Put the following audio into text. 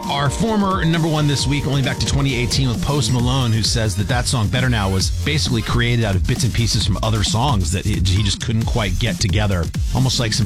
Our former number one this week, only back to 2018 with Post Malone, who says that song, Better Now, was basically created out of bits and pieces from other songs that he just couldn't quite get together. Almost like some